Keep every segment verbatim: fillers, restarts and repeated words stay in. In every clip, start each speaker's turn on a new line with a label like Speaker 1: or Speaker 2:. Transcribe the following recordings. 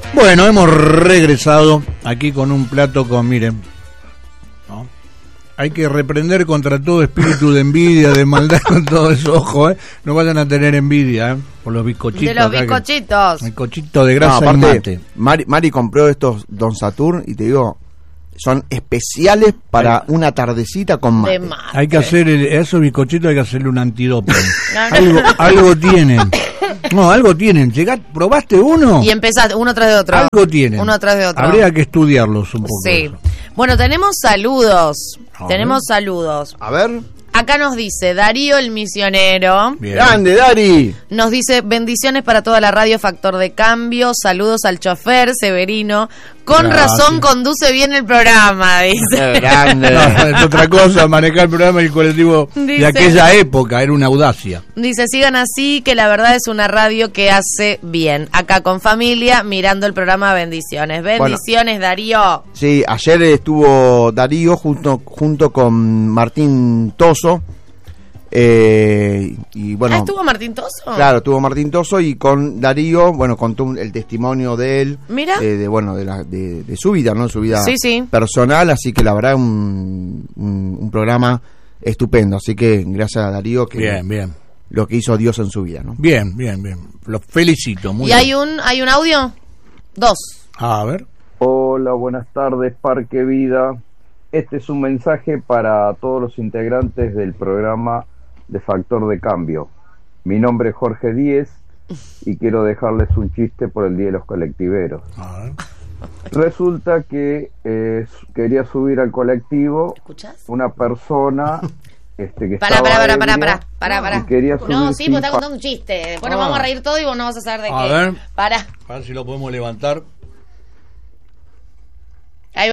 Speaker 1: Bueno, hemos regresado aquí con un plato con, miren, ¿no? Hay que reprender contra todo espíritu de envidia, de maldad, con todo eso, ojo, ¿eh? No vayan a tener envidia, ¿eh? Por los bizcochitos.
Speaker 2: De los bizcochitos.
Speaker 1: Que, el cochito de grasa
Speaker 3: no, aparte,
Speaker 1: y mate.
Speaker 3: Mari, Mari compró estos Don Saturn y te digo, son especiales para una tardecita con mate.
Speaker 2: De mate.
Speaker 1: Hay que hacer, el, a esos bizcochitos hay que hacerle un antidoping. algo, algo tienen. No, algo tienen. Llegá, ¿probaste uno?
Speaker 2: Y empezaste uno tras de otro.
Speaker 1: Algo tienen.
Speaker 2: Uno tras de otro.
Speaker 1: Habría que estudiarlos un poco.
Speaker 2: Sí.
Speaker 1: Eso.
Speaker 2: Bueno, tenemos saludos.
Speaker 1: A
Speaker 2: tenemos
Speaker 1: ver.
Speaker 2: saludos.
Speaker 3: A ver.
Speaker 2: Acá nos dice Darío el misionero.
Speaker 1: Bien.
Speaker 3: ¡Grande, Dari!
Speaker 2: Nos dice bendiciones para toda la radio Factor de Cambio. Saludos al chofer Severino. Con
Speaker 1: Gracias.
Speaker 2: razón conduce bien el programa, dice.
Speaker 3: ¡Grande!
Speaker 1: No, es otra cosa, manejar el programa y el colectivo
Speaker 2: Dice-
Speaker 1: de aquella época, era una audacia.
Speaker 2: Dice, sigan así, que la verdad es una radio que hace bien. Acá con familia, mirando el programa. Bendiciones. Bendiciones, Darío.
Speaker 3: Sí, ayer estuvo Darío junto, junto con Martín Toso. Eh, y bueno,
Speaker 2: Ah, ¿estuvo Martín Toso?
Speaker 3: claro, estuvo Martín Toso y con Darío, bueno, contó un- el testimonio de él,
Speaker 2: Mira.
Speaker 3: eh, de bueno, de, la, de, de su vida, ¿no? Su vida
Speaker 2: Sí, sí.
Speaker 3: personal, así que la verdad un, un, un programa estupendo, así que gracias a Darío que
Speaker 1: Bien, bien.
Speaker 3: lo que hizo Dios en su vida, ¿no?
Speaker 1: Bien, bien, bien. Los felicito. Muy
Speaker 2: ¿Y
Speaker 1: bien.
Speaker 2: hay un, hay un audio? Dos.
Speaker 1: A ver.
Speaker 4: Hola, buenas tardes, Parque Vida. Este es un mensaje para todos los integrantes del programa de Factor de Cambio. Mi nombre es Jorge Díez y quiero dejarles un chiste por el Día de los Colectiveros.
Speaker 1: A ver.
Speaker 4: Resulta que eh, quería subir al colectivo
Speaker 2: ¿Escuchás?
Speaker 4: una persona este, que
Speaker 2: Pará,
Speaker 4: estaba
Speaker 2: pará, pará, pará,
Speaker 4: ebria
Speaker 2: pará, pará, pará.
Speaker 4: y quería subir
Speaker 2: No, sí,
Speaker 4: sin
Speaker 2: vos estás
Speaker 4: pa-
Speaker 2: contando un chiste. Después nos
Speaker 1: Ah.
Speaker 2: vamos a reír todo y vos no vas a saber de
Speaker 1: A
Speaker 2: qué.
Speaker 1: ver.
Speaker 2: Pará.
Speaker 1: A ver si lo podemos levantar.
Speaker 2: Ahí va.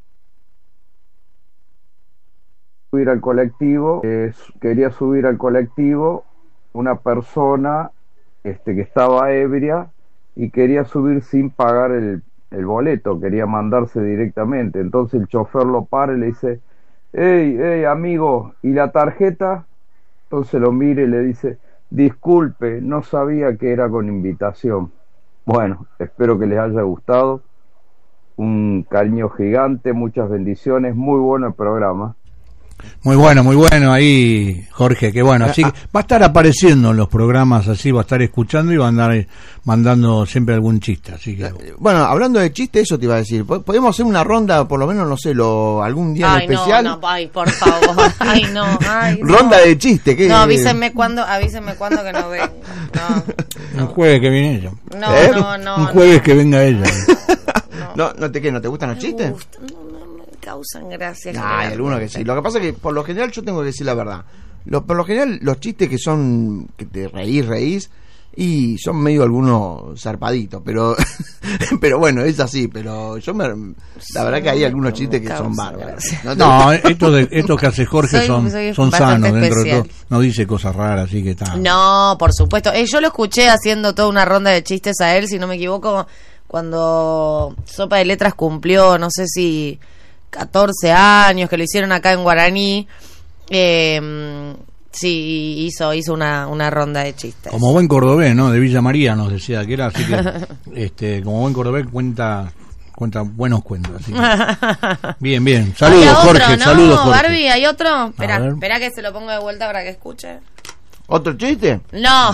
Speaker 4: subir al colectivo, eh, quería subir al colectivo una persona este, que estaba ebria y quería subir sin pagar el, el boleto, quería mandarse directamente. Entonces el chofer lo para y le dice, hey, hey, amigo, ¿y la tarjeta? Entonces lo mira y le dice, disculpe, no sabía que era con invitación. Bueno, espero que les haya gustado. Un cariño gigante, muchas bendiciones, muy bueno el programa.
Speaker 1: Muy bueno, muy bueno ahí, Jorge, que bueno, así que va a estar apareciendo en los programas así, va a estar escuchando y va a andar eh, mandando siempre algún chiste, así que
Speaker 3: Bueno, hablando de chiste, eso te iba a decir. Po- Podemos hacer una ronda, por lo menos, no sé, lo, algún día en
Speaker 2: Ay, no,
Speaker 3: especial.
Speaker 2: no, ay, por favor. Ay, no, ay, no.
Speaker 3: Ronda de chiste, ¿qué?
Speaker 2: No, avísenme cuándo, avísenme cuándo que no vengo. No,
Speaker 1: un jueves que viene ella.
Speaker 2: no,
Speaker 3: ¿Eh?
Speaker 2: no, no.
Speaker 1: un jueves
Speaker 2: no.
Speaker 1: que venga ella.
Speaker 3: No, no te qué, ¿no te gustan los
Speaker 2: Me
Speaker 3: chistes?
Speaker 2: gusta, no, no me causan gracia.
Speaker 3: Ay, hay algunos que
Speaker 2: generalmente.
Speaker 3: sí. Lo que pasa es que por lo general yo tengo que decir la verdad. Lo, por lo general los chistes que son que te reís, reís y son medio algunos zarpaditos, pero pero bueno, es así, pero yo me la verdad que hay algunos chistes que son
Speaker 2: causa
Speaker 3: bárbaros.
Speaker 2: gracia.
Speaker 3: ¿No te-
Speaker 1: No, estos de, estos que hace Jorge
Speaker 2: Soy-
Speaker 1: son
Speaker 2: soy
Speaker 1: son
Speaker 2: bastante
Speaker 1: sanos dentro de
Speaker 2: especial.
Speaker 1: todo. No dice cosas raras, así que está.
Speaker 2: No, por supuesto. Eh, yo lo escuché haciendo toda una ronda de chistes a él, si no me equivoco, cuando Sopa de Letras cumplió, no sé si catorce años, que lo hicieron acá en Guaraní. Eh, sí, hizo hizo una, una ronda de chistes.
Speaker 1: Como buen cordobés, ¿no? De Villa María nos decía que era, así que este, como buen cordobés cuenta cuenta buenos cuentos, así que- Bien, bien. Saludos,
Speaker 2: Había otro,
Speaker 1: Jorge,
Speaker 2: ¿no?
Speaker 1: saludos, Jorge.
Speaker 2: Barbie, ¿hay otro? Espera,
Speaker 1: ver.
Speaker 2: espera que se lo pongo de vuelta para que escuche.
Speaker 3: ¿Otro chiste?
Speaker 2: No.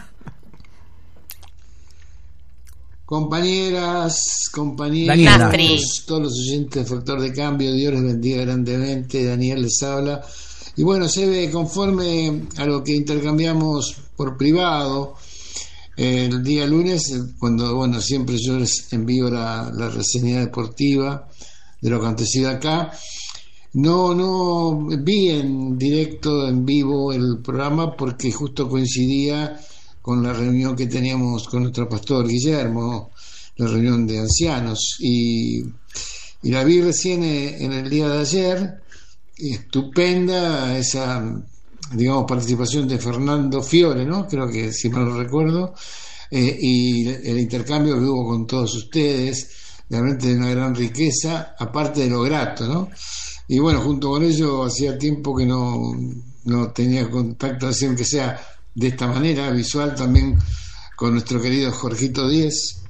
Speaker 5: Compañeras, compañeros,
Speaker 1: Daniela.
Speaker 2: Castri.
Speaker 5: todos los oyentes de Factor de Cambio, Dios les bendiga grandemente. Daniel les habla. Y bueno, se ve conforme a lo que intercambiamos por privado eh, el día lunes, eh, cuando, bueno, siempre yo les envío la, la reseña deportiva de lo acontecido acá. No, no vi en directo, en vivo el programa porque justo coincidía con la reunión que teníamos con nuestro pastor Guillermo, la reunión de ancianos, y, y la vi recién en el día de ayer. Estupenda esa, digamos, participación de Fernando Fiore, ¿no? Creo que, si mal no recuerdo, eh, y el intercambio que hubo con todos ustedes, realmente de una gran riqueza, aparte de lo grato, ¿no? Y bueno, junto con ello hacía tiempo que no, no tenía contacto, así aunque sea de esta manera, visual, también con nuestro querido Jorgito Díez,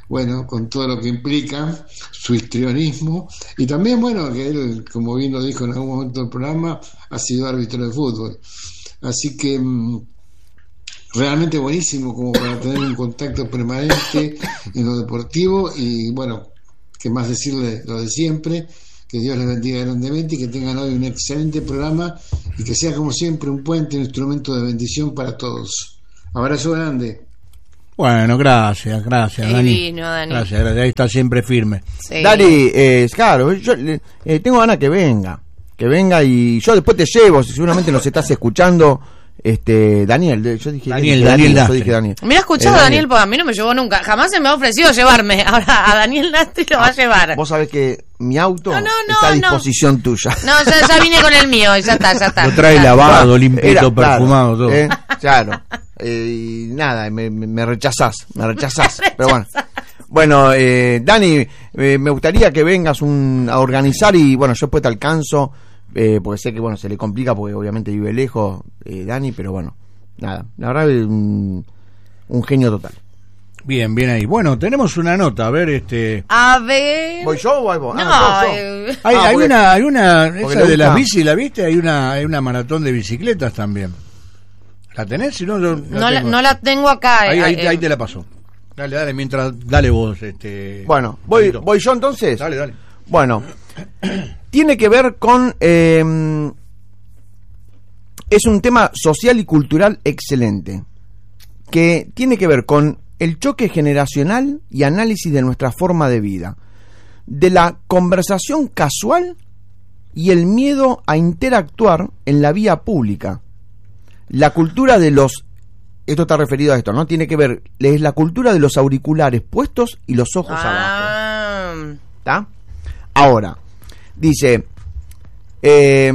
Speaker 5: bueno, con todo lo que implica su histrionismo, y también, bueno, que él, como bien lo dijo en algún momento del programa, ha sido árbitro de fútbol. Así que mmm, realmente buenísimo como para tener un contacto permanente en lo deportivo, y bueno, qué más decirle lo de siempre, que Dios les bendiga grandemente y que tengan hoy un excelente programa y que sea como siempre un puente, un instrumento de bendición para todos. Abrazo grande.
Speaker 1: Bueno, gracias, gracias, Dani.
Speaker 2: Divino, Dani.
Speaker 1: Gracias, gracias, ahí está siempre firme.
Speaker 2: Sí.
Speaker 3: Dani, eh, claro, yo eh, tengo ganas que venga, que venga y yo después te llevo, si seguramente nos estás escuchando. Este, Daniel, yo dije
Speaker 1: Daniel,
Speaker 3: dije,
Speaker 1: Daniel,
Speaker 3: yo dije Daniel.
Speaker 2: Mira, escuchado
Speaker 3: Eh,
Speaker 2: a Daniel, porque a mí no me llevó nunca. Jamás se me ha ofrecido llevarme. Ahora a Daniel Nastri lo va a llevar.
Speaker 3: Vos sabés que mi auto
Speaker 2: No, no, no,
Speaker 3: está a
Speaker 2: no.
Speaker 3: disposición tuya.
Speaker 2: No, ya, ya vine con el mío, ya está, ya está.
Speaker 1: Lo trae
Speaker 2: Ya.
Speaker 1: lavado, limpito,
Speaker 3: Era,
Speaker 1: perfumado,
Speaker 3: claro,
Speaker 1: todo.
Speaker 3: eh, claro. Eh, y nada, me, me, me rechazás, me rechazás. Pero bueno. Bueno, eh, Dani, eh, me gustaría que vengas un, a organizar y bueno, yo después te alcanzo, eh, porque sé que bueno, se le complica porque obviamente vive lejos, eh, Dani, pero bueno, nada, la verdad es un, un genio total.
Speaker 1: Bien, bien ahí. Bueno, tenemos una nota, a ver, este...
Speaker 2: A ver.
Speaker 3: ¿Voy yo o voy vos?
Speaker 2: No,
Speaker 3: Ah, yo, yo.
Speaker 2: eh,
Speaker 1: Hay,
Speaker 3: Ah,
Speaker 1: hay
Speaker 3: porque-
Speaker 1: una, hay una,
Speaker 3: porque
Speaker 1: esa
Speaker 3: le
Speaker 1: de las
Speaker 3: gusta.
Speaker 1: bici, ¿la viste? Hay una, hay una maratón de bicicletas también. ¿La tenés? Si no, yo
Speaker 2: no, la,
Speaker 1: tengo.
Speaker 2: no la tengo acá.
Speaker 1: Ahí,
Speaker 2: eh,
Speaker 1: ahí,
Speaker 2: eh,
Speaker 1: ahí te la paso. Dale, dale, mientras, dale vos, este...
Speaker 3: Bueno, voy,
Speaker 1: Carlito.
Speaker 3: voy yo entonces.
Speaker 1: Dale, dale.
Speaker 3: Bueno, tiene que ver con... eh, es un tema social y cultural excelente, que tiene que ver con el choque generacional y análisis de nuestra forma de vida, de la conversación casual y el miedo a interactuar en la vía pública. La cultura de los... Esto está referido a esto, ¿no? Tiene que ver... Es la cultura de los auriculares puestos y los ojos abajo.
Speaker 2: Ah,
Speaker 3: ¿Está? Ahora, dice, eh,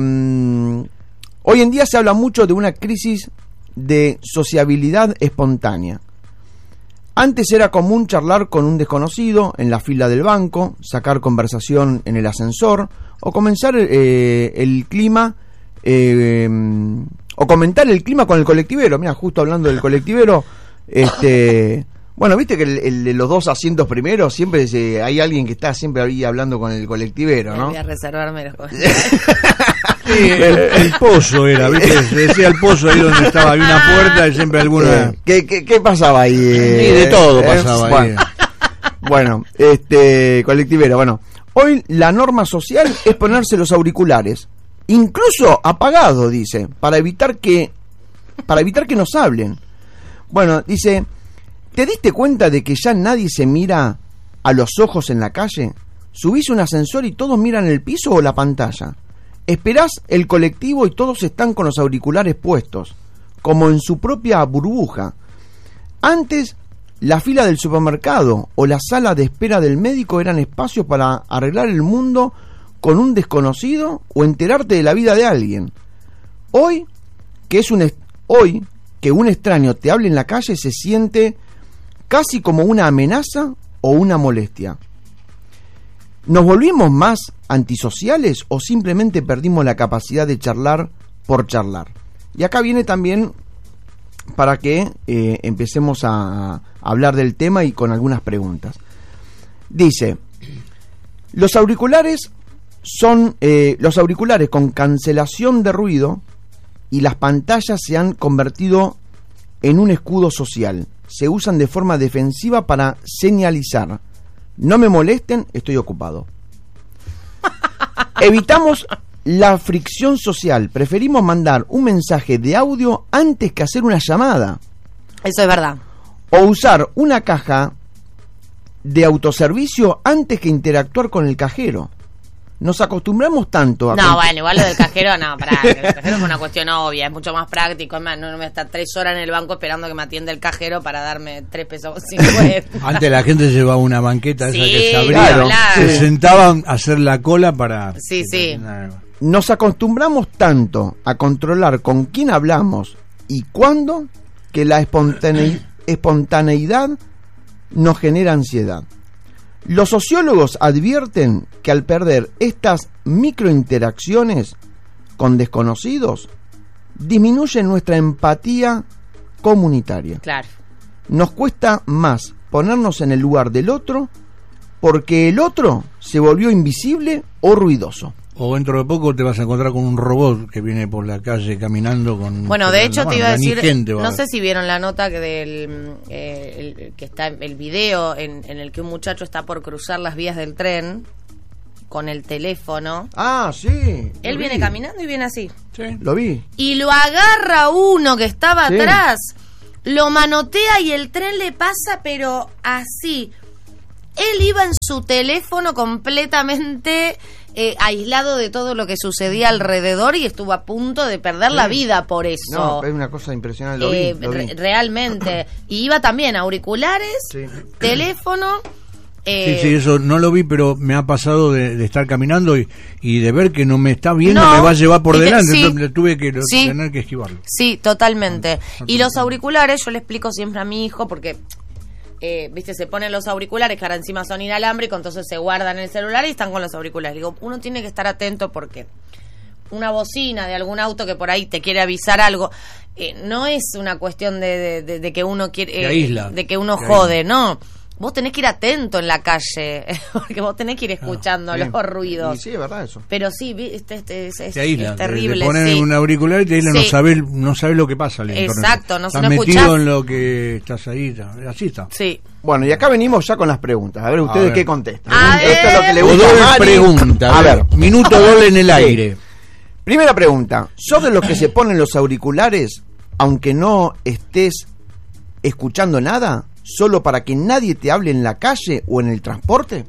Speaker 3: hoy en día se habla mucho de una crisis de sociabilidad espontánea. Antes era común charlar con un desconocido en la fila del banco, sacar conversación en el ascensor o comenzar eh, el clima eh, o comentar el clima con el colectivero. Mira, justo hablando del colectivero, este... Bueno, viste que el, el de los dos asientos primeros siempre se, hay alguien que está siempre ahí hablando con el colectivero, ¿no?
Speaker 2: voy a reservarme los
Speaker 1: Sí, el, el pozo era, ¿viste? Se decía el pozo ahí donde estaba, había una puerta y siempre alguna...
Speaker 3: Eh, ¿Qué, qué, qué pasaba ahí?
Speaker 1: Sí,
Speaker 3: Eh,
Speaker 1: de todo
Speaker 3: eh,
Speaker 1: pasaba ahí.
Speaker 3: Bueno, bueno, este, colectivero, bueno. Hoy la norma social es ponerse los auriculares, incluso apagados, dice, para evitar que, para evitar que nos hablen. Bueno, dice... ¿Te diste cuenta de que ya nadie se mira a los ojos en la calle? ¿Subís un ascensor y todos miran el piso o la pantalla? Esperás el colectivo y todos están con los auriculares puestos, como en su propia burbuja. Antes, la fila del supermercado o la sala de espera del médico eran espacios para arreglar el mundo con un desconocido o enterarte de la vida de alguien. Hoy, que es un est- hoy que un extraño te hable en la calle se siente casi como una amenaza o una molestia. ¿Nos volvimos más antisociales o simplemente perdimos la capacidad de charlar por charlar? Y acá viene también para que eh, empecemos a, a hablar del tema y con algunas preguntas. Dice, los auriculares son eh, los auriculares con cancelación de ruido y las pantallas se han convertido en un escudo social. Se usan de forma defensiva para señalizar: no me molesten, estoy ocupado. Evitamos la fricción social. Preferimos mandar un mensaje de audio antes que hacer una llamada.
Speaker 2: Eso es verdad.
Speaker 3: O usar una caja de autoservicio antes que interactuar con el cajero. Nos acostumbramos tanto a...
Speaker 2: No,
Speaker 3: con-
Speaker 2: bueno, igual lo del cajero, no, pará, el cajero es una cuestión obvia, es mucho más práctico, es más, no, no me está tres horas en el banco esperando que me atienda el cajero para darme tres pesos cincuenta.
Speaker 1: Antes la gente llevaba una banqueta esa
Speaker 2: Sí,
Speaker 1: que se abría,
Speaker 3: claro,
Speaker 1: se
Speaker 3: sí.
Speaker 1: sentaban a hacer la cola para...
Speaker 2: Sí, sí.
Speaker 3: Nos acostumbramos tanto a controlar con quién hablamos y cuándo que la espontane- espontaneidad nos genera ansiedad. Los sociólogos advierten que al perder estas microinteracciones con desconocidos, disminuye nuestra empatía comunitaria.
Speaker 2: Claro.
Speaker 3: Nos cuesta más ponernos en el lugar del otro porque el otro se volvió invisible o ruidoso.
Speaker 1: O dentro de poco te vas a encontrar con un robot que viene por la calle caminando con...
Speaker 2: Bueno, de hecho
Speaker 1: no,
Speaker 2: te iba a decir,
Speaker 1: gente
Speaker 2: no sé si vieron la nota que del eh, el, que está el video en, en el que un muchacho está por cruzar las vías del tren con el teléfono.
Speaker 3: Ah, sí.
Speaker 2: Él viene
Speaker 3: vi.
Speaker 2: caminando y viene así.
Speaker 1: Sí.
Speaker 3: Lo vi.
Speaker 2: Y lo agarra uno que estaba
Speaker 3: Sí.
Speaker 2: atrás, lo manotea y el tren le pasa, pero así. Él iba en su teléfono completamente eh, aislado de todo lo que sucedía alrededor y estuvo a punto de perder
Speaker 3: Sí.
Speaker 2: la vida por eso.
Speaker 3: No, es una cosa impresionante. Lo
Speaker 2: Eh,
Speaker 3: vi, lo vi.
Speaker 2: re- realmente. Y iba también auriculares,
Speaker 3: Sí.
Speaker 2: teléfono. eh,
Speaker 1: Sí, sí, eso no lo vi, pero me ha pasado de, de estar caminando y, y de ver que no me está viendo,
Speaker 2: No,
Speaker 1: me va a llevar por
Speaker 2: y que-
Speaker 1: delante,
Speaker 2: sí.
Speaker 1: entonces tuve que lo-
Speaker 2: Sí.
Speaker 1: tener que esquivarlo.
Speaker 2: Sí, totalmente.
Speaker 1: Ah,
Speaker 2: Y los auriculares, yo le explico siempre a mi hijo, porque, eh, viste, se ponen los auriculares, que ahora encima son inalámbricos, entonces se guardan en el celular y están con los auriculares. Digo, uno tiene que estar atento porque una bocina de algún auto que por ahí te quiere avisar algo, eh, no es una cuestión de, de, de- de que uno quiere,
Speaker 1: Te
Speaker 2: eh,
Speaker 1: aísla.
Speaker 2: de que uno
Speaker 1: Te
Speaker 2: jode,
Speaker 1: aísla.
Speaker 2: no. Vos tenés que ir atento en la calle, porque vos tenés que ir escuchando
Speaker 3: Sí.
Speaker 2: los ruidos.
Speaker 3: Y sí, es verdad eso.
Speaker 2: Pero sí, vi- este, este, es, es-
Speaker 1: Te aísla,
Speaker 2: es
Speaker 1: te-
Speaker 2: terrible.
Speaker 1: te ponen
Speaker 2: sí.
Speaker 1: un auricular y te aísla, no
Speaker 2: Sí.
Speaker 1: sabes no sabes lo que pasa. al entorno.
Speaker 2: Exacto, no-
Speaker 1: estás
Speaker 2: no
Speaker 1: metido
Speaker 2: escuchás.
Speaker 1: en lo que estás ahí, así está.
Speaker 2: Sí.
Speaker 3: Bueno, y acá venimos ya con las preguntas. A ver, ¿ustedes
Speaker 1: ver.
Speaker 3: qué contestan?
Speaker 2: A
Speaker 3: Esto es lo que le
Speaker 2: ver.
Speaker 3: gusta a
Speaker 1: Godoy
Speaker 3: Mari.
Speaker 1: pregunta,
Speaker 3: A ver,
Speaker 1: minuto doble en el
Speaker 3: Sí.
Speaker 1: aire.
Speaker 3: primera pregunta. ¿Sos de los que se ponen los auriculares aunque no estés escuchando nada? ¿Solo para que nadie te hable en la calle o en el transporte?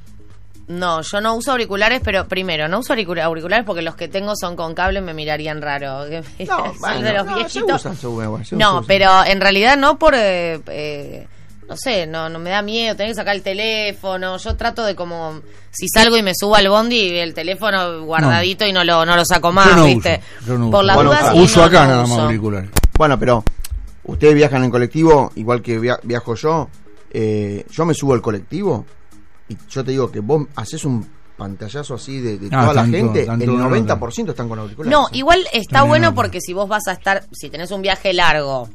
Speaker 2: No, yo no uso auriculares, pero primero, no uso auricula- auriculares porque los que tengo son con cable, me mirarían raro. Son
Speaker 3: bueno,
Speaker 2: de los
Speaker 3: no, se
Speaker 2: viejitos.
Speaker 3: usan, se usan, se
Speaker 2: No,
Speaker 3: usan.
Speaker 2: pero en realidad no por... eh, eh, no sé, no, no me da miedo, tenés que sacar el teléfono. Yo trato de como... Si salgo y me subo al bondi, el teléfono guardadito y no lo, no lo saco más,
Speaker 1: Yo no
Speaker 2: ¿viste?
Speaker 1: uso, yo no
Speaker 2: por
Speaker 1: uso.
Speaker 2: la
Speaker 3: Bueno,
Speaker 2: duda
Speaker 3: ah,
Speaker 2: sí,
Speaker 1: uso
Speaker 2: no,
Speaker 1: acá
Speaker 2: no
Speaker 1: nada más
Speaker 2: uso.
Speaker 1: auriculares.
Speaker 3: Bueno, pero ustedes viajan en colectivo, igual que via- viajo yo. Eh, yo me subo al colectivo y yo te digo que vos haces un pantallazo así de, de
Speaker 1: Ah,
Speaker 3: toda la
Speaker 1: tanto-
Speaker 3: gente,
Speaker 1: tanto
Speaker 3: el
Speaker 1: no,
Speaker 3: noventa por ciento están con auriculares.
Speaker 2: No, igual está
Speaker 1: Está
Speaker 2: bueno
Speaker 1: bien.
Speaker 2: porque si vos vas a estar, si tenés un viaje largo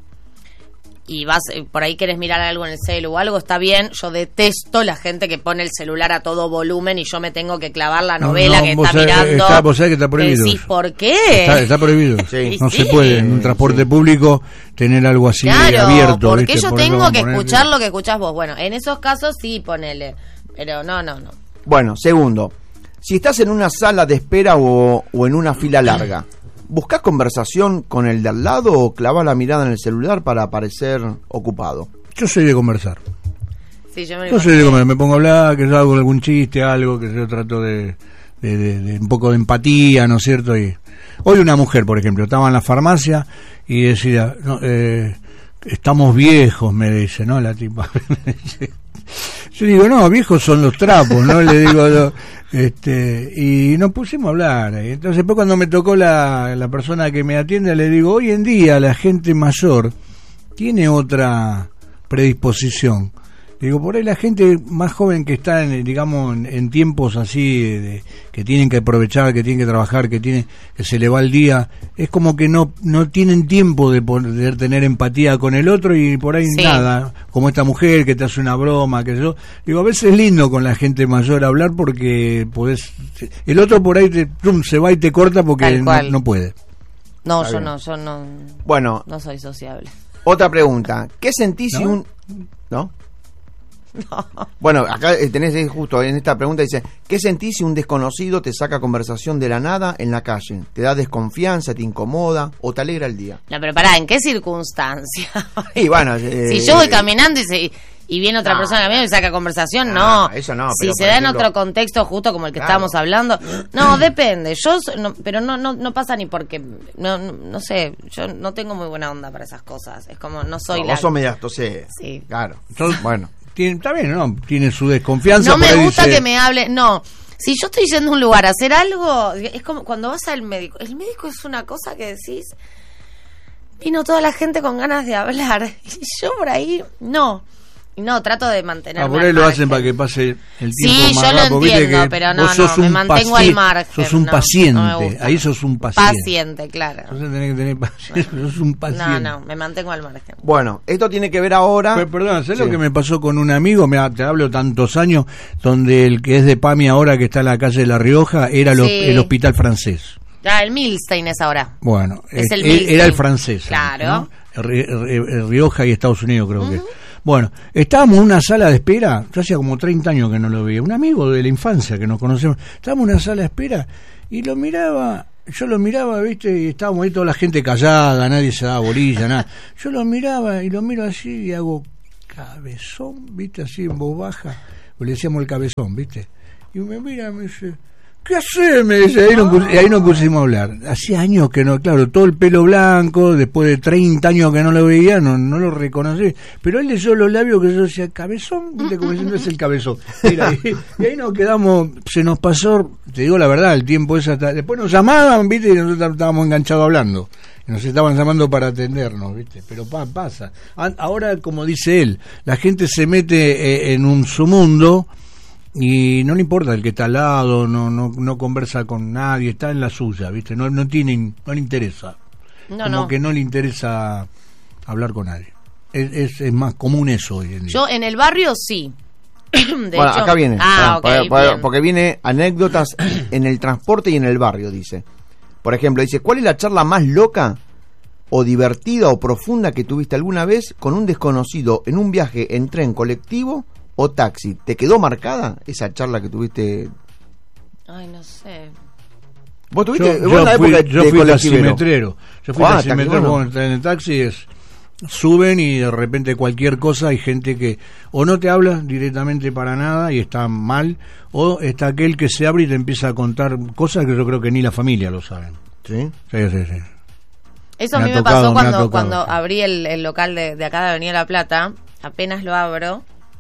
Speaker 2: y vas, eh, por ahí querés mirar algo en el celu o algo, está bien. Yo detesto la gente que pone el celular a todo volumen y yo me tengo que clavar la
Speaker 1: No,
Speaker 2: novela
Speaker 1: no,
Speaker 2: que
Speaker 1: vos
Speaker 2: está
Speaker 1: sabés-
Speaker 2: mirando.
Speaker 1: está- vos sabés que está prohibido
Speaker 2: Decís,
Speaker 1: eso.
Speaker 2: ¿por qué?
Speaker 1: Está, está prohibido.
Speaker 3: Sí.
Speaker 1: No
Speaker 2: Sí.
Speaker 1: se puede en un transporte
Speaker 3: Sí.
Speaker 1: público tener algo así
Speaker 2: Claro,
Speaker 1: abierto.
Speaker 2: porque
Speaker 1: ¿viste?
Speaker 2: yo
Speaker 1: Por eso
Speaker 2: tengo
Speaker 1: vamos a
Speaker 2: que
Speaker 1: poner-
Speaker 2: escuchar lo que escuchás vos. Bueno, en esos casos sí, ponele. Pero no, no, no.
Speaker 3: Bueno, segundo, si estás en una sala de espera o, o en una fila larga, ¿buscás conversación con el de al lado o clavás la mirada en el celular para parecer ocupado?
Speaker 1: Yo soy de conversar.
Speaker 2: Sí, yo me
Speaker 1: Yo soy de conversar. Me pongo a hablar, que yo hago algún chiste, algo, que yo trato de, de, de- de un poco de empatía, ¿no es cierto? Y hoy una mujer, por ejemplo, estaba en la farmacia y decía, no, eh, estamos viejos, me dice, ¿no? La tipa. Yo digo, no, viejos son los trapos, ¿no? Le digo, yo, este, y nos pusimos a hablar. Y entonces, después cuando me tocó la, la persona que me atiende, le digo, hoy en día la gente mayor tiene otra predisposición. Digo, por ahí la gente más joven que está, en, digamos, en, en tiempos así, de, que tienen que aprovechar, que tienen que trabajar, que tienen que se le va el día, es como que no no tienen tiempo de poder tener empatía con el otro y por ahí
Speaker 2: Sí.
Speaker 1: nada, como esta mujer que te hace una broma, que yo, digo, a veces es lindo con la gente mayor hablar porque podés, el otro por ahí te, pum, se va y te corta porque
Speaker 2: Tal
Speaker 1: no,
Speaker 2: cual.
Speaker 1: no puede.
Speaker 2: No,
Speaker 3: Está
Speaker 2: yo
Speaker 3: bien.
Speaker 2: no, yo no,
Speaker 3: Bueno,
Speaker 2: no soy sociable.
Speaker 3: otra pregunta. ¿Qué sentís si
Speaker 1: ¿No?
Speaker 3: un... ¿No? Bueno, acá eh, tenés eh, justo en esta pregunta dice, ¿qué sentís si un desconocido te saca conversación de la nada en la calle? ¿Te da desconfianza, te incomoda o te alegra el día?
Speaker 2: No, pero pará, ¿en qué circunstancia?
Speaker 3: Y bueno, eh,
Speaker 2: Si yo voy caminando y, se, y viene otra
Speaker 3: No.
Speaker 2: persona que me saca conversación,
Speaker 3: No,
Speaker 2: no.
Speaker 3: eso no,
Speaker 2: Si
Speaker 3: pero,
Speaker 2: se
Speaker 3: por
Speaker 2: da en
Speaker 3: ejemplo-
Speaker 2: otro contexto justo como el que
Speaker 3: Claro.
Speaker 2: estábamos hablando, no, depende. Yo, so- no, pero no, no, no pasa ni porque, no, no, no sé, yo no tengo muy buena onda para esas cosas. Es como, no soy
Speaker 3: No,
Speaker 2: la...
Speaker 3: vos sos media tosé.
Speaker 2: Sí.
Speaker 3: Claro.
Speaker 1: Entonces,
Speaker 3: Bueno.
Speaker 1: Tiene, está bien, ¿no? Tiene su desconfianza.
Speaker 2: No me
Speaker 1: por ahí
Speaker 2: gusta
Speaker 1: dice,
Speaker 2: que me hable, no. Si yo estoy yendo a un lugar a hacer algo, es como cuando vas al médico. El médico es una cosa que decís, vino toda la gente con ganas de hablar. Y yo por ahí, no. No, trato de mantenerme
Speaker 1: Ah, por ahí
Speaker 2: al
Speaker 1: lo
Speaker 2: margen.
Speaker 1: hacen para que pase el tiempo
Speaker 2: Sí,
Speaker 1: más
Speaker 2: yo lo
Speaker 1: rápido. Viste
Speaker 2: entiendo,
Speaker 1: que
Speaker 2: pero no,
Speaker 1: vos sos
Speaker 2: no, me
Speaker 1: un
Speaker 2: mantengo al
Speaker 1: paci-
Speaker 2: margen.
Speaker 1: Sos un
Speaker 2: no,
Speaker 1: paciente,
Speaker 2: no me gusta.
Speaker 1: ahí sos un paciente.
Speaker 2: Paciente, claro.
Speaker 1: Entonces tenés que tener paciencia, sos un paciente.
Speaker 2: No, no, me mantengo al margen.
Speaker 3: Bueno, esto tiene que ver ahora.
Speaker 1: Pero, perdón, ¿sabes
Speaker 3: Sí.
Speaker 1: lo que me pasó con un amigo? Me, te hablo tantos años, donde el que es de PAMI ahora, que está en la calle de La Rioja, era lo-
Speaker 2: Sí.
Speaker 1: el hospital francés.
Speaker 2: Ya, el Milstein es ahora.
Speaker 1: Bueno,
Speaker 2: Es el
Speaker 1: eh, era
Speaker 2: Milstein.
Speaker 1: el francés.
Speaker 2: Claro.
Speaker 1: ¿no? Ri- Ri- Rioja y Estados Unidos, creo que. Bueno, estábamos en una sala de espera, yo hacía como treinta años que no lo veía, un amigo de la infancia que nos conocemos, estábamos en una sala de espera y lo miraba, yo lo miraba, viste, y estábamos ahí toda la gente callada, nadie se daba bolilla, nada. Yo lo miraba y lo miro así y hago cabezón, viste, así en voz baja, le decíamos el cabezón, viste, y me mira y me dice... ¿Qué haces? Me dice, ahí nos, pus- ahí nos pusimos a hablar. Hacía años que no, claro, todo el pelo blanco, después de treinta años que no lo veía, no, no lo reconocí. Pero él leyó los labios que yo decía, cabezón, viste, como diciendo es el cabezón. Mira, y, y ahí nos quedamos, se nos pasó, te digo la verdad, el tiempo ese hasta, después nos llamaban, viste, y nosotros estábamos enganchados hablando. Y nos estaban llamando para atendernos, viste, pero pa, pasa. An- Ahora, como dice él, la gente se mete eh, en un su mundo. Y no le importa el que está al lado, no no no conversa con nadie, está en la suya, ¿viste? No no tiene, no le interesa.
Speaker 2: No,
Speaker 1: Como
Speaker 2: no.
Speaker 1: que no le interesa hablar con nadie. Es, es, es más común eso hoy en día.
Speaker 2: Yo en el barrio sí. De
Speaker 3: Bueno,
Speaker 2: hecho-
Speaker 3: acá viene.
Speaker 2: Ah,
Speaker 3: Ah,
Speaker 2: ok,
Speaker 3: para- para-
Speaker 2: bien.
Speaker 3: porque viene anécdotas en el transporte y en el barrio, dice. Por ejemplo, dice, ¿cuál es la charla más loca o divertida o profunda que tuviste alguna vez con un desconocido en un viaje en tren, colectivo o taxi? ¿Te quedó marcada esa charla que tuviste?
Speaker 2: Ay, no sé.
Speaker 3: ¿Vos
Speaker 1: Yo,
Speaker 3: tuviste
Speaker 1: yo
Speaker 3: vos en la
Speaker 1: fui,
Speaker 3: época de
Speaker 1: yo fui
Speaker 3: colectivero?
Speaker 1: taximetrero. Yo fui
Speaker 3: Ah,
Speaker 1: taximetrero,
Speaker 3: taxi, bueno.
Speaker 1: cuando en el taxi es suben y de repente cualquier cosa hay gente que o no te habla directamente para nada y está mal, o está aquel que se abre y te empieza a contar cosas que yo creo que ni la familia lo saben.
Speaker 3: ¿Sí?
Speaker 1: Sí, sí, sí.
Speaker 2: Eso a
Speaker 1: Me
Speaker 2: mí
Speaker 1: ha
Speaker 2: me
Speaker 1: tocado,
Speaker 2: pasó
Speaker 1: me ha
Speaker 2: cuando,
Speaker 1: tocado,
Speaker 2: cuando
Speaker 1: sí.
Speaker 2: abrí el, el local de, de acá de Avenida La Plata. Apenas lo abro.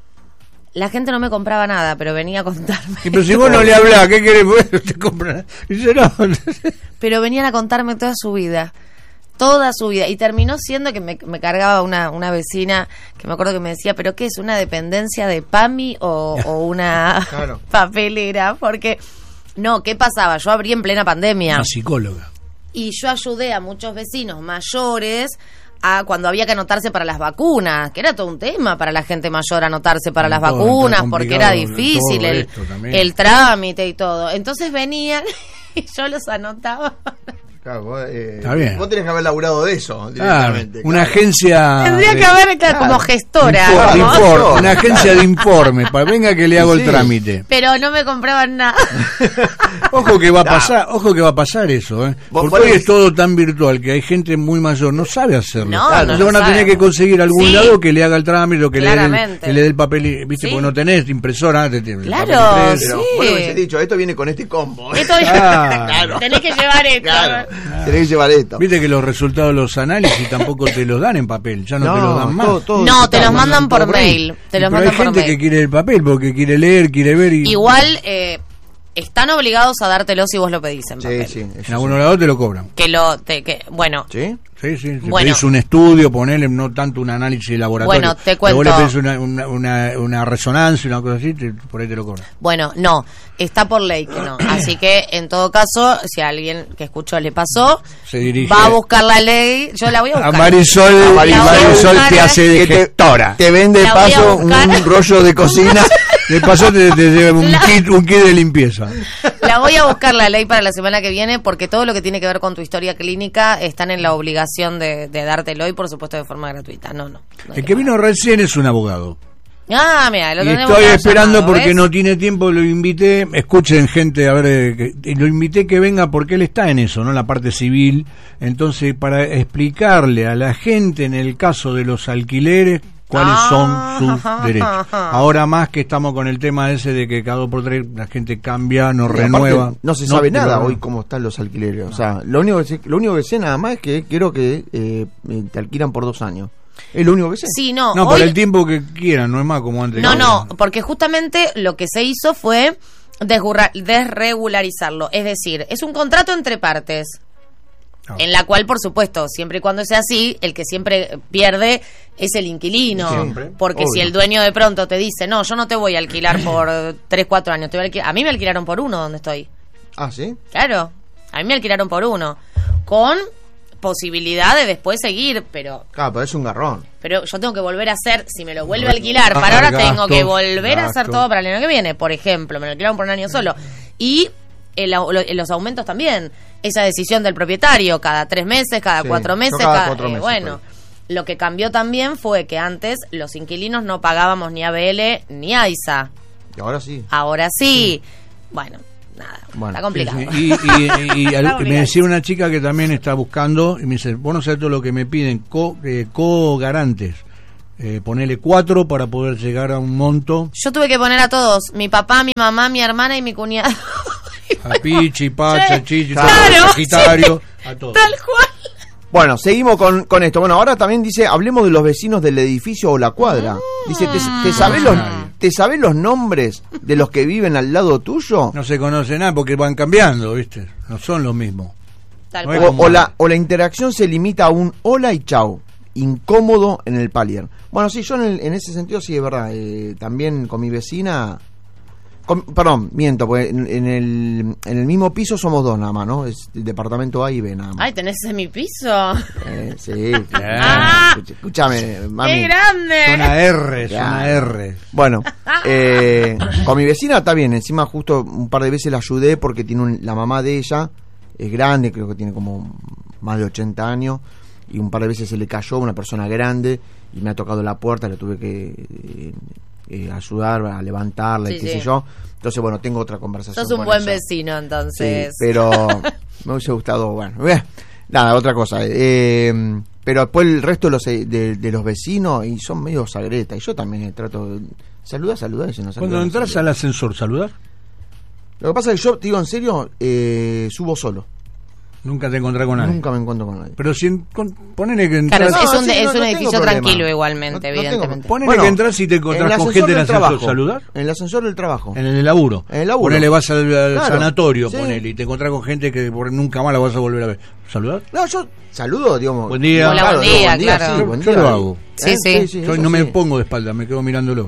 Speaker 2: La gente no me compraba nada, pero venía a contarme.
Speaker 1: Y pero si vos no le hablás, ¿qué querés? Bueno, te compran. Dice, no.
Speaker 2: Pero venían a contarme toda su vida. Toda su vida. Y terminó siendo que me, me cargaba una, una vecina que me acuerdo que me decía, ¿pero qué es? ¿Una dependencia de PAMI o, o una
Speaker 3: Claro.
Speaker 2: papelera? Porque, no, ¿qué pasaba? Yo abrí en plena pandemia.
Speaker 1: Una psicóloga.
Speaker 2: Y yo ayudé a muchos vecinos mayores a cuando había que anotarse para las vacunas, que era todo un tema para la gente mayor anotarse para las
Speaker 1: Todo,
Speaker 2: vacunas,
Speaker 1: todo
Speaker 2: porque era
Speaker 1: complicado,
Speaker 2: difícil
Speaker 1: todo
Speaker 2: el,
Speaker 1: esto también.
Speaker 2: el trámite y todo. Entonces venían y yo los anotaba.
Speaker 3: Claro, vos, eh,
Speaker 1: Está bien.
Speaker 3: vos tenés que haber laburado de eso
Speaker 1: Claro,
Speaker 3: directamente.
Speaker 1: una
Speaker 3: claro.
Speaker 1: agencia.
Speaker 2: Tendría
Speaker 1: de-
Speaker 2: que haber claro, como gestora,
Speaker 1: Infor-
Speaker 2: ¿no?
Speaker 1: infor- una agencia de informe, para venga que le hago
Speaker 3: Sí.
Speaker 1: el trámite.
Speaker 2: Pero no me compraban nada.
Speaker 1: Ojo que va a
Speaker 3: No.
Speaker 1: pasar, ojo que va a pasar eso, ¿eh?
Speaker 3: Vos
Speaker 1: Porque hoy
Speaker 3: podés-
Speaker 1: es todo tan virtual que hay gente muy mayor, no sabe hacerlo.
Speaker 2: No,
Speaker 1: Claro,
Speaker 2: no
Speaker 1: entonces
Speaker 2: lo
Speaker 1: van a tener
Speaker 2: sabe.
Speaker 1: que conseguir algún
Speaker 2: Sí.
Speaker 1: lado que le haga el trámite o que le dé el,
Speaker 2: Claramente.
Speaker 1: que le dé el papel, y- ¿viste?
Speaker 2: Sí.
Speaker 1: Porque no tenés impresora, te- te- el
Speaker 2: Claro,
Speaker 1: papel impreso.
Speaker 3: Pero
Speaker 2: Sí.
Speaker 3: vos lo hubiese dicho, esto viene con este combo. ¿eh?
Speaker 2: Esto
Speaker 1: Ah.
Speaker 3: Claro.
Speaker 2: tenés que llevar esto.
Speaker 3: Claro, tenés que llevar esto.
Speaker 1: Viste que los resultados de los análisis tampoco te los dan en papel, ya no, te los dan más.
Speaker 3: todo- todo
Speaker 2: No, te
Speaker 3: digital.
Speaker 2: los mandan por mail. Te los
Speaker 1: Pero
Speaker 2: mandan
Speaker 1: hay
Speaker 2: por
Speaker 1: gente
Speaker 2: mail.
Speaker 1: que quiere el papel porque quiere leer, quiere ver y
Speaker 2: Igual eh, están obligados a dártelo si vos lo pedís en
Speaker 3: Sí,
Speaker 2: papel.
Speaker 3: sí, eso
Speaker 1: en algunos lados te lo cobran.
Speaker 2: Que lo, te, que, bueno,
Speaker 3: sí.
Speaker 1: Sí, sí, si
Speaker 2: Bueno.
Speaker 1: pedís un estudio, ponele no tanto un análisis laboratorio.
Speaker 2: Bueno, te
Speaker 1: pero vos le
Speaker 2: cuento.
Speaker 1: pedís una, una, una, una resonancia, una cosa así, te- por ahí te lo cobran.
Speaker 2: bueno, no, está por ley que no. Así que, en todo caso, si a alguien que escuchó le pasó,
Speaker 1: Se dirige
Speaker 2: va a buscar la ley. Yo la voy a
Speaker 1: a
Speaker 2: buscar.
Speaker 1: Marisol,
Speaker 2: La
Speaker 1: y
Speaker 2: voy a
Speaker 1: Marisol
Speaker 2: buscar.
Speaker 1: te hace de
Speaker 3: Que te-
Speaker 1: gestora.
Speaker 3: Te vende de
Speaker 2: La voy a
Speaker 3: paso
Speaker 2: buscar.
Speaker 3: un rollo de cocina.
Speaker 1: De paso te, te lleva un
Speaker 2: La-
Speaker 1: kit, un kit de limpieza.
Speaker 2: La voy a buscar la ley para la semana que viene porque todo lo que tiene que ver con tu historia clínica están en la obligación de, de dártelo y por supuesto de forma gratuita. No, no. no hay
Speaker 1: El que
Speaker 2: pagar.
Speaker 1: vino recién es un abogado.
Speaker 2: Ah, mira, lo
Speaker 1: Y
Speaker 2: tenemos
Speaker 1: estoy
Speaker 2: ya
Speaker 1: esperando
Speaker 2: llamado,
Speaker 1: porque
Speaker 2: ¿ves?
Speaker 1: no tiene tiempo, lo invité, escuchen gente, a ver, eh, que- y lo invité que venga porque él está en eso, ¿no? En la parte civil. Entonces, para explicarle a la gente en el caso de los alquileres cuáles
Speaker 2: Ah.
Speaker 1: son sus derechos. Ahora más que estamos con el tema ese de que cada dos por tres la gente cambia, no
Speaker 3: Y aparte,
Speaker 1: renueva.
Speaker 3: no se sabe
Speaker 1: te
Speaker 3: nada
Speaker 1: lo-
Speaker 3: hoy cómo están los alquileres. O sea, lo único que sé, lo único que sé nada más es que quiero que eh, te alquilan por dos años. Es lo único que sé.
Speaker 2: Sí, no.
Speaker 1: No,
Speaker 2: hoy-
Speaker 1: por el tiempo que quieran, no es más como antes.
Speaker 2: No, no, porque justamente lo que se hizo fue desgurra- desregularizarlo. Es decir, es un contrato entre partes.
Speaker 1: Ah.
Speaker 2: En la cual, por supuesto, siempre y cuando sea así, el que siempre pierde es el inquilino.
Speaker 1: Siempre.
Speaker 2: Porque
Speaker 3: Obvio.
Speaker 2: si el dueño de pronto te dice, no, yo no te voy a alquilar por tres, cuatro años, te voy a, alquilar. A mí me alquilaron por uno donde estoy.
Speaker 3: Ah, ¿sí?
Speaker 2: Claro, a mí me alquilaron por uno. Con posibilidad de después seguir, pero
Speaker 3: Claro, pero es un garrón.
Speaker 2: pero yo tengo que volver a hacer, si me lo vuelve a alquilar, para ahora
Speaker 1: Gastos,
Speaker 2: tengo que volver a hacer
Speaker 1: gastos.
Speaker 2: todo para el año que viene, por ejemplo, me lo alquilaron por un año solo. Y el au- lo- los aumentos también, esa decisión del propietario, cada tres meses, cada
Speaker 3: Sí,
Speaker 2: cuatro
Speaker 3: yo
Speaker 2: meses,
Speaker 3: cada
Speaker 2: cada-
Speaker 3: cuatro
Speaker 2: eh,
Speaker 3: meses,
Speaker 2: bueno.
Speaker 3: por
Speaker 2: Lo que cambió también fue que antes los inquilinos no pagábamos ni A B L ni A I S A.
Speaker 3: Y ahora sí.
Speaker 2: Ahora sí. Bueno, nada,
Speaker 3: Bueno,
Speaker 2: está complicado.
Speaker 1: Sí, sí. Y, y- y al-
Speaker 2: Está
Speaker 1: me decía una chica que también está buscando, y me dice, vos no sabés todo lo que me piden, co, eh, co-garantes. Eh, ponele cuatro para poder llegar a un monto.
Speaker 2: Yo tuve que poner a todos, mi papá, mi mamá, mi hermana y mi cuñado.
Speaker 1: A Pichi, Pacha, Chichi,
Speaker 2: Claro,
Speaker 1: Sagitario, a todos.
Speaker 2: Tal cual.
Speaker 3: Bueno, seguimos con, con esto. Bueno, ahora también dice, hablemos de los vecinos del edificio o la cuadra. Dice, ¿te, te sabés los, ¿te sabés los nombres de los que viven al lado tuyo?
Speaker 1: No se conoce nada porque van cambiando, ¿viste? No son los mismos.
Speaker 2: Tal
Speaker 1: No es
Speaker 2: cual.
Speaker 3: O, o la, o la interacción se limita a un hola y chau. Incómodo en el palier. Bueno, sí, yo en, el- en ese sentido sí es verdad. Eh, también con mi vecina... con- perdón, miento, porque en, en el, en el mismo piso somos dos nada más, ¿no? Es el departamento A y B nada más.
Speaker 2: Ay, ¿tenés semipiso?
Speaker 3: Eh, sí,
Speaker 2: Ah.
Speaker 3: claro. Escuch- Escúchame, mami.
Speaker 2: ¡Qué grande!
Speaker 1: Zona R,
Speaker 3: Ya.
Speaker 1: zona R.
Speaker 3: Bueno, eh, con mi vecina está bien. Encima justo un par de veces la ayudé porque tiene un- la mamá de ella, es grande, creo que tiene como más de ochenta años, y un par de veces se le cayó una persona grande y me ha tocado la puerta, le tuve que eh, eh, ayudar a levantarla y
Speaker 2: Sí,
Speaker 3: qué
Speaker 2: sí.
Speaker 3: sé yo. Entonces, bueno, tengo otra conversación.
Speaker 2: Sos un
Speaker 3: con
Speaker 2: buen
Speaker 3: eso.
Speaker 2: vecino,
Speaker 3: Sí,
Speaker 2: entonces.
Speaker 3: pero me hubiese gustado, bueno, eh, nada, otra cosa. Eh, pero después el resto de los, eh, de, de los vecinos y son medio sagreta. Y yo también eh, trato de saludar, saludar. Y si no
Speaker 1: Cuando
Speaker 3: saludar, no
Speaker 1: entras
Speaker 3: saludar.
Speaker 1: al ascensor, ¿saludar?
Speaker 3: Lo que pasa es que yo, te digo en serio, eh, subo solo.
Speaker 1: Nunca te encontrás con nadie.
Speaker 3: Nunca me encuentro con nadie.
Speaker 1: Pero si en- con- ponele que
Speaker 2: Claro,
Speaker 1: entras,
Speaker 2: es
Speaker 3: No,
Speaker 2: un,
Speaker 3: sí,
Speaker 2: de-
Speaker 3: no-
Speaker 2: es un
Speaker 3: no
Speaker 2: edificio
Speaker 3: tengo problema.
Speaker 2: tranquilo igualmente,
Speaker 3: No- no tengo
Speaker 2: evidentemente.
Speaker 3: problema.
Speaker 1: ponele
Speaker 3: Bueno,
Speaker 1: que entras y te
Speaker 3: en
Speaker 1: encontrás
Speaker 3: el
Speaker 1: con
Speaker 3: ascensor
Speaker 1: gente en el
Speaker 3: del
Speaker 1: ascensor,
Speaker 3: trabajo.
Speaker 1: ¿saludar?
Speaker 3: En el ascensor del trabajo.
Speaker 1: En el laburo.
Speaker 3: En el laburo.
Speaker 1: Ponele, vas al, al
Speaker 3: Claro,
Speaker 1: sanatorio,
Speaker 3: sí.
Speaker 1: ponele, y te encontrás con gente que por- nunca más la vas a volver a ver. ¿Saludar?
Speaker 3: No, yo saludo, digamos.
Speaker 1: Buen día.
Speaker 2: Hola,
Speaker 3: Claro,
Speaker 2: buen
Speaker 3: digo,
Speaker 2: día, claro.
Speaker 3: sí,
Speaker 1: Yo-
Speaker 3: buen
Speaker 1: yo
Speaker 3: día.
Speaker 1: lo hago.
Speaker 2: Sí,
Speaker 3: ¿Eh?
Speaker 2: sí.
Speaker 1: Yo
Speaker 3: eso
Speaker 1: no me
Speaker 3: sí.
Speaker 1: pongo de espalda, me quedo mirándolo.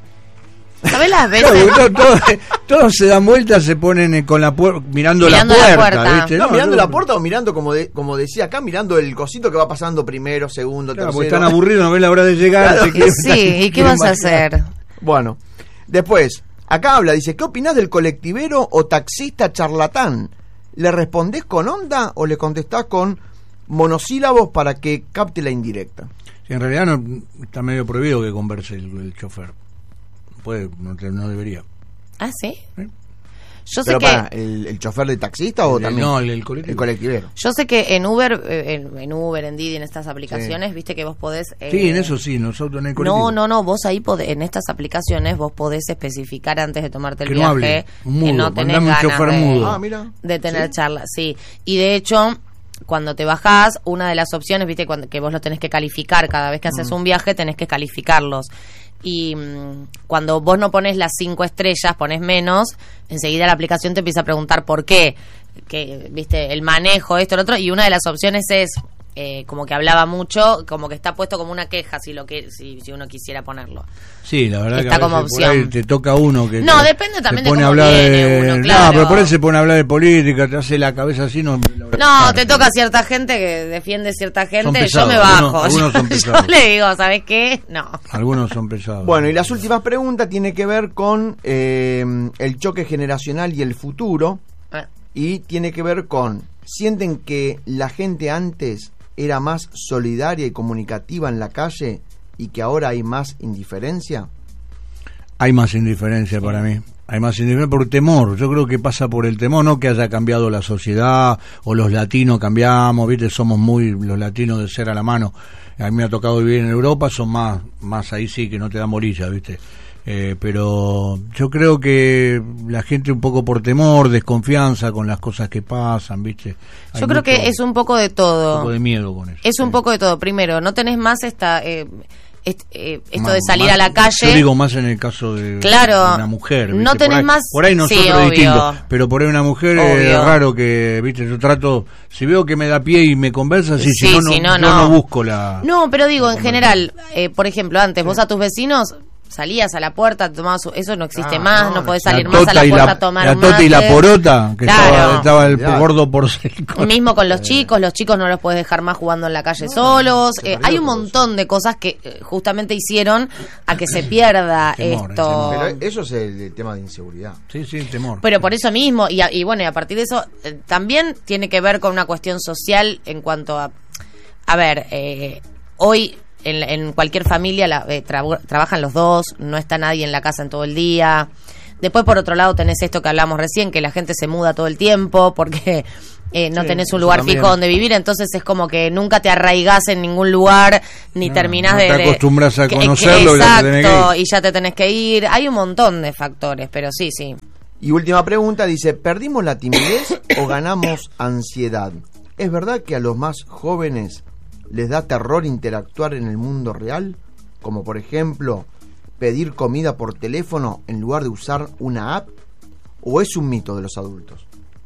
Speaker 2: ¿Sabés las
Speaker 1: Claro,
Speaker 2: veces?
Speaker 1: porque todos, todos- todos se dan vueltas, se ponen eh, con la puer- mirando,
Speaker 2: Mirando
Speaker 1: la
Speaker 2: la
Speaker 1: puerta,
Speaker 2: puerta.
Speaker 1: ¿viste?
Speaker 3: No,
Speaker 1: No,
Speaker 3: mirando
Speaker 1: yo-
Speaker 3: la puerta o mirando, como de, como decía acá, mirando el cosito que va pasando primero, segundo,
Speaker 1: Claro, porque
Speaker 3: tercero.
Speaker 1: están aburridos, no ven la hora de llegar.
Speaker 3: Claro.
Speaker 1: se quieren-
Speaker 2: Sí, ¿y qué
Speaker 1: quieren
Speaker 2: vas a
Speaker 1: bajar.
Speaker 2: hacer?
Speaker 3: Bueno, después, acá habla, dice, ¿qué opinás del colectivero o taxista charlatán? ¿Le respondés con onda o le contestás con monosílabos para que capte la indirecta?
Speaker 1: Sí, en realidad no, está medio prohibido que converse el, el chofer. Puede, no, te- no debería.
Speaker 2: ¿Ah, sí?
Speaker 1: ¿Eh?
Speaker 2: Yo sé
Speaker 3: Pero
Speaker 2: que...
Speaker 3: para, ¿el, el chofer de taxista o
Speaker 1: El-
Speaker 3: también?
Speaker 1: no, el- el colectivo.
Speaker 3: El colectivero.
Speaker 2: Yo sé que en Uber, eh, en, en Uber, en Didi, en estas aplicaciones, viste que vos podés... eh,
Speaker 1: Sí, en eso sí, nosotros en el colectivo.
Speaker 2: No, no, no, vos ahí podés, en estas aplicaciones vos podés especificar antes de tomarte el
Speaker 1: Que no
Speaker 2: viaje
Speaker 1: hable, mudo,
Speaker 2: que no tenés
Speaker 1: mandame un
Speaker 2: ganas
Speaker 1: chofer
Speaker 2: de,
Speaker 1: mudo.
Speaker 3: Ah, mira.
Speaker 2: de tener
Speaker 3: ¿Sí?
Speaker 2: charla, sí. Y de hecho, cuando te bajás, una de las opciones, viste, cuando, que vos lo tenés que calificar, cada vez que haces un viaje tenés que calificarlos. Y mm, cuando vos no pones las cinco estrellas, pones menos, enseguida la aplicación te empieza a preguntar por qué, que viste, el manejo, esto, lo otro, y una de las opciones es eh, como que hablaba mucho, como que está puesto como una queja si lo que si, si uno quisiera ponerlo.
Speaker 1: Sí, la verdad
Speaker 2: Está
Speaker 1: que a
Speaker 2: como
Speaker 1: veces por ahí
Speaker 2: opción.
Speaker 1: te toca uno que
Speaker 2: No,
Speaker 1: se-
Speaker 2: depende también
Speaker 1: se
Speaker 2: de
Speaker 1: pone a
Speaker 2: cómo
Speaker 1: hablar
Speaker 2: viene
Speaker 1: de...
Speaker 2: uno,
Speaker 1: No,
Speaker 2: claro.
Speaker 1: pero por ahí se pone a hablar de política, te hace la cabeza así, no.
Speaker 2: No, te toca cierta gente que defiende cierta gente, yo
Speaker 1: pesados,
Speaker 2: me bajo.
Speaker 1: algunos- algunos son
Speaker 2: Yo
Speaker 1: pesados.
Speaker 2: le digo, ¿sabes qué? No.
Speaker 1: Algunos son pesados.
Speaker 3: Bueno, y las últimas preguntas tienen que ver con eh, el choque generacional y el futuro.
Speaker 2: Ah,
Speaker 3: Y tiene que ver con, ¿sienten que la gente antes era más solidaria y comunicativa en la calle y que ahora hay más indiferencia?
Speaker 1: Hay más indiferencia para mí. Hay más indiferencia por temor. Yo creo que pasa por el temor, no que haya cambiado la sociedad o los latinos cambiamos, ¿viste? Somos muy los latinos de ser a la mano. A mí me ha tocado vivir en Europa, son más, más ahí sí que no te dan bolilla, ¿viste? Eh, pero yo creo que la gente un poco por temor, desconfianza con las cosas que pasan, ¿viste? Hay
Speaker 2: yo creo que
Speaker 1: mucho-
Speaker 2: es un poco de
Speaker 1: un
Speaker 2: todo.
Speaker 1: poco de miedo con eso.
Speaker 2: Es un
Speaker 1: Sí.
Speaker 2: poco de todo. Primero, no tenés más esta... eh, est- eh, esto
Speaker 1: Más-
Speaker 2: de salir
Speaker 1: más-
Speaker 2: a la calle.
Speaker 1: Yo digo más en el caso de,
Speaker 2: Claro,
Speaker 1: de una mujer.
Speaker 2: no
Speaker 1: ¿viste?
Speaker 2: tenés
Speaker 1: por ahí,
Speaker 2: más-
Speaker 1: Por ahí nosotros
Speaker 2: sí,
Speaker 1: es
Speaker 2: obvio.
Speaker 1: distinto, pero por ahí una mujer es
Speaker 2: Obvio.
Speaker 1: raro que, viste, yo trato, si veo que me da pie y me conversa, sí,
Speaker 2: Sí,
Speaker 1: si no, no,
Speaker 2: si no,
Speaker 1: yo
Speaker 2: no.
Speaker 1: no busco la...
Speaker 2: No, pero digo,
Speaker 1: la
Speaker 2: en
Speaker 1: conversación.
Speaker 2: general, eh, por ejemplo, antes vos a tus vecinos salías a la puerta, tomabas su- eso no existe
Speaker 3: Ah,
Speaker 2: más,
Speaker 3: no,
Speaker 2: no, podés
Speaker 1: La
Speaker 2: salir más a
Speaker 1: tota
Speaker 2: la
Speaker 1: y
Speaker 2: puerta
Speaker 1: la,
Speaker 2: a tomar
Speaker 1: la tota y la
Speaker 2: mate.
Speaker 1: porota, que
Speaker 2: Claro.
Speaker 1: estaba, estaba el
Speaker 3: Olvidate.
Speaker 1: gordo porcel.
Speaker 2: Mismo con los chicos, los chicos no los puedes dejar más jugando en la calle solos.
Speaker 3: se
Speaker 2: Eh,
Speaker 3: perdió
Speaker 2: hay un
Speaker 3: todo
Speaker 2: montón de cosas que eh, justamente hicieron a que se pierda
Speaker 1: Temor,
Speaker 2: esto.
Speaker 3: Pero eso es el, el tema de inseguridad.
Speaker 1: Sí, sí, temor.
Speaker 2: Pero por eso mismo, y, a- y bueno, y a partir de eso, eh, también tiene que ver con una cuestión social en cuanto a... A ver, eh, hoy en, en cualquier familia la- eh, tra- trabajan los dos, no está nadie en la casa en todo el día. Después, por otro lado, tenés esto que hablamos recién, que la gente se muda todo el tiempo porque... Eh, no
Speaker 3: Sí,
Speaker 2: tenés un
Speaker 3: eso
Speaker 2: lugar
Speaker 3: también.
Speaker 2: fijo donde vivir, entonces es como que nunca te arraigás en ningún lugar, ni
Speaker 1: No,
Speaker 2: terminás
Speaker 1: no
Speaker 2: de...
Speaker 1: te
Speaker 2: de-
Speaker 1: acostumbras a
Speaker 2: que-
Speaker 1: conocerlo y ya te tenés que
Speaker 2: exacto,
Speaker 1: ir.
Speaker 2: y ya te tenés que ir. Hay un montón de factores, pero sí, sí.
Speaker 3: Y última pregunta, dice, ¿perdimos la timidez o ganamos ansiedad? ¿Es verdad que a los más jóvenes les da terror interactuar en el mundo real? Como por ejemplo, pedir comida por teléfono en lugar de usar una app. ¿O es un mito de los adultos?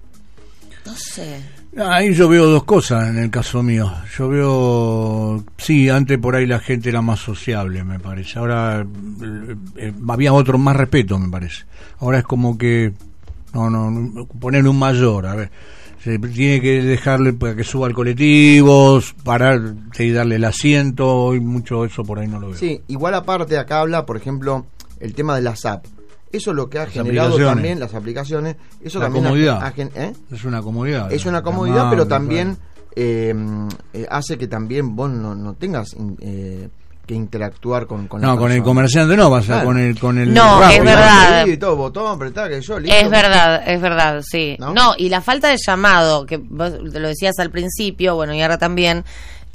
Speaker 2: No sé.
Speaker 1: Ahí yo veo dos cosas en el caso mío. Yo veo, sí, antes por ahí la gente era más sociable, me parece. Ahora eh, eh, había otro más respeto, me parece. Ahora es como que, no, no, poner un mayor, a ver, se tiene que dejarle para que suba al colectivo, pararte y darle el asiento, y mucho eso por ahí no lo veo.
Speaker 3: Sí, igual aparte acá habla, por ejemplo, el tema de las apps. Eso es lo que ha
Speaker 1: Las
Speaker 3: generado
Speaker 1: aplicaciones.
Speaker 3: también, las aplicaciones, eso
Speaker 1: La
Speaker 3: también ha-
Speaker 1: comodidad.
Speaker 3: ha gen- ¿eh?
Speaker 1: Es una comodidad.
Speaker 3: Es una
Speaker 1: La
Speaker 3: comodidad,
Speaker 1: mano,
Speaker 3: pero
Speaker 1: claro.
Speaker 3: también eh, eh, hace que también vos no, no tengas in- eh, que interactuar con, con la
Speaker 1: No, con el
Speaker 3: persona.
Speaker 1: comerciante no, vas a
Speaker 3: Claro.
Speaker 1: con el con el
Speaker 2: No,
Speaker 1: Rappi.
Speaker 2: es verdad.
Speaker 3: Sí, todo, botón, apretá, que yo, listo.
Speaker 2: Es verdad, es verdad, sí.
Speaker 3: ¿No?
Speaker 2: ¿No? y la falta de llamado, que vos lo decías al principio, bueno, y ahora también.